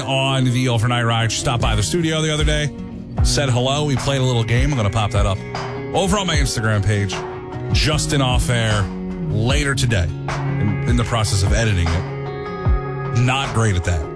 on the Overnight Ride. She stopped by the studio the other day, said hello. We played a little game. I'm going to pop that up over on my Instagram page. Justin off air later today. In the process of editing it. Not great at that.